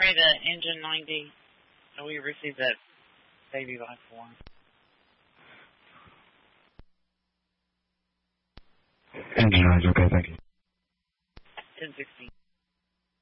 sorry, the engine 90. So we received that baby by 4. Engine 90, okay, thank you. 1016.